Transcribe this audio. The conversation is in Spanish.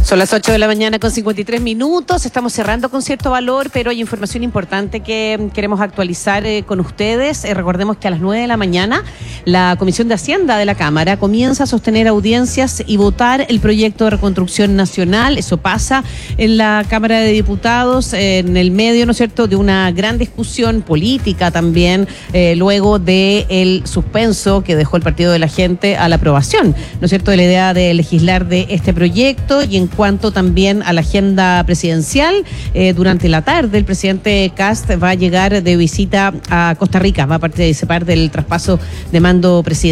Son las 8 de la mañana con 53 minutos. Estamos cerrando con cierto valor, pero hay información importante que queremos actualizar con ustedes. Recordemos que a las 9 de la mañana la Comisión de Hacienda de la Cámara comienza a sostener audiencias y votar el proyecto de reconstrucción nacional. Eso pasa en la Cámara de Diputados, en el medio, ¿no es cierto?, de una gran discusión política también, luego del suspenso que dejó el Partido de la Gente a la aprobación, ¿no es cierto?, de la idea de legislar de este proyecto. Y en cuanto también a la agenda presidencial, durante la tarde el presidente Kast va a llegar de visita a Costa Rica, va a participar del traspaso de mando presidencial.